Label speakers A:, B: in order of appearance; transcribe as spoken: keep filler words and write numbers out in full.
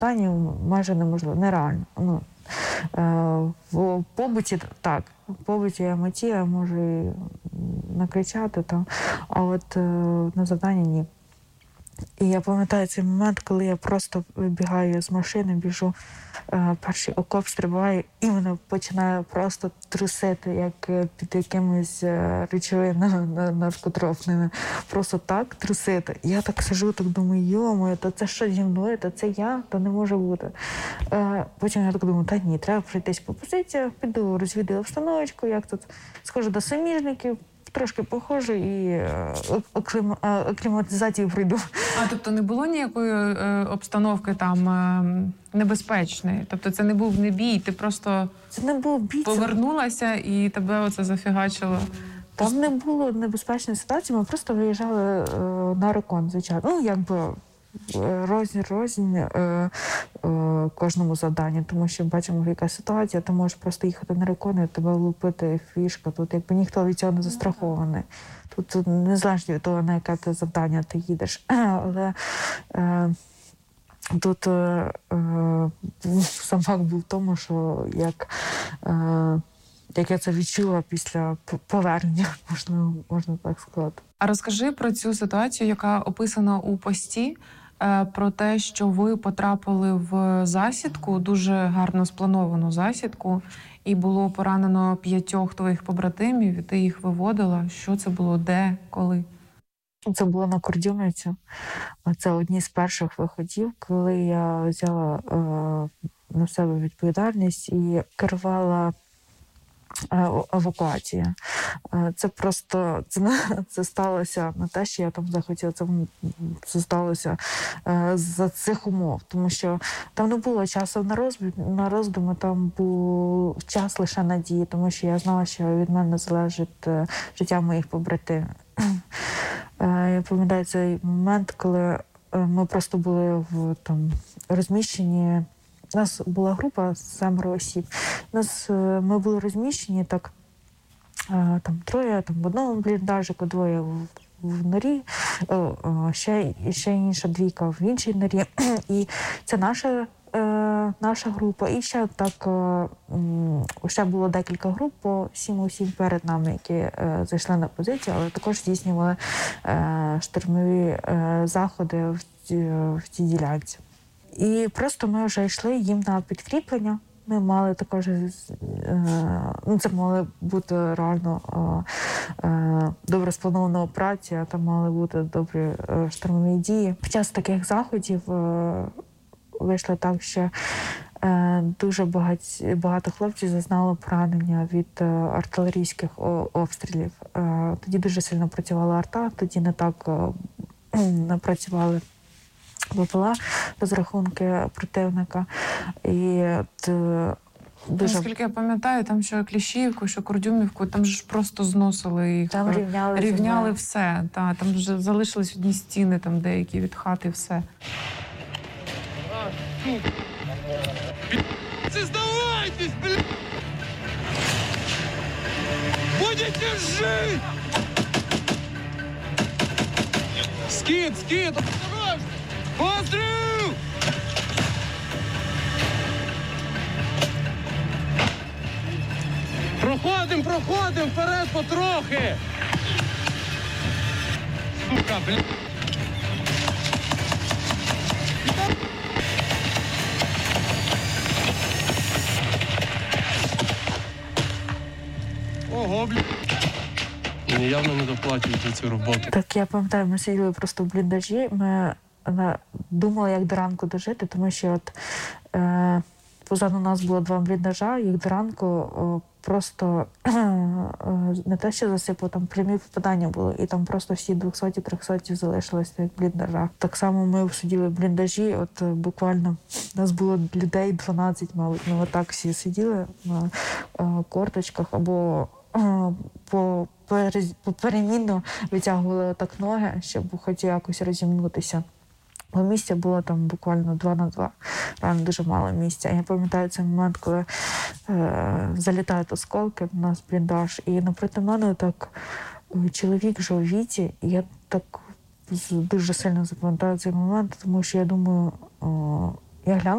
A: стані майже неможливо, нереально. Ну, е, в побуті так, в побуті я меті, я можу і накричати там, а от е, на завданні ні. І я пам'ятаю цей момент, коли я просто вибігаю з машини, біжу, е, перший окоп стрибаю, і мене починає просто трусити, як під якимись е, речовинами наркотропними. Просто так трусити. Я так сижу, так думаю, йо-моє, то це що зі мною, то це я, то не може бути. Е, потім я так думаю, та ні, треба пройтись по позиціях, піду розвідаю обстановочку, як тут, схожу до суміжників, трошки похоже і оклім... акліматизацію прийду.
B: А, тобто не було ніякої е, обстановки там е, небезпечної? Тобто це не був не бій, ти просто
A: це не був бій,
B: повернулася і тебе оце зафігачило?
A: Там не було небезпечної ситуації, ми просто виїжджали е, на рекон, звичайно. Ну, якби рознь, рознь е, е, кожному завданню, тому що бачимо, яка ситуація, ти можеш просто їхати на рекон і тебе влупити фішка, тут якби ніхто від цього не застрахований. Тут, тут незалежно від того, на яке ти завдання ти їдеш. Але е, тут е, е, сам факт був в тому, що як е, як я це відчула після повернення, можна, можна так сказати.
B: А розкажи про цю ситуацію, яка описана у пості, про те, що ви потрапили в засідку, дуже гарно сплановану засідку, і було поранено п'ятьох твоїх побратимів, і ти їх виводила. Що це було, де, коли?
A: Це було на Курдюмівці. Це одні з перших виходів, коли я взяла е, на себе відповідальність і керувала евакуація. Це просто, це, це сталося не те, що я там захотіла, це, це сталося е, за цих умов, тому що там не було часу на роздуми, на роздуми, там був час лише надії, тому що я знала, що від мене залежить е, життя моїх побратимів. Е, я пам'ятаю цей момент, коли ми просто були в там розміщенні. У нас була група з семеро осіб. Нас, ми були розміщені так, там троє там, в одному бліндажику, двоє в, в норі, ще, ще інша двійка в іншій норі. І це наша, наша група. І ще так, ще було декілька груп по сім осіб перед нами, які зайшли на позицію, але також здійснювали штурмові заходи в, в цій ділянці. І просто ми вже йшли їм на підкріплення. Ми мали також, ну це мали бути реально добре спланована операція, там мали бути добрі штурмові дії. Під час таких заходів вийшло так, що дуже багато, багато хлопців зазнало поранення від артилерійських обстрілів. Тоді дуже сильно працювала арта, тоді не так напрацювали БПЛА, розрахунки противника. І от, дуже...
B: Наскільки я пам'ятаю, там що Кліщіївку, що Курдюмівку, там же ж просто зносили їх.
A: Там рівняли,
B: рівняли все. Та, там вже залишились одні стіни, там деякі від хати, все.
C: Здавайтесь, блядь! Будете жить! Скид, скид! Постріл! Проходим, проходим, вперед потрохи! Сука, блядь! Ого, блядь! Мені явно не доплачують за цю роботу.
A: Так, я пам'ятаю, ми сиділи просто в бліндажі, ми думали, як до ранку дожити, тому що от е, позаду нас було два бліндажа, їх до ранку о, просто е, не те, що засипало, там прямі попадання були, і там просто всі двохсоті-трьохсоті залишилися в тих бліндажах. Так само ми сиділи в бліндажі, от буквально нас було людей дванадцять, мабуть, ми отак всі сиділи на е, корточках або е, по поперемінно витягували так ноги, щоб хоч якось розімнутися. Бо місця було там буквально два на два. Реально дуже мало місця. Я пам'ятаю цей момент, коли е, залітають осколки в нас в бліндаж, і напроти мене так чоловік вже у віці, і я так дуже сильно запам'ятаю цей момент, тому що я думаю, о, я глянула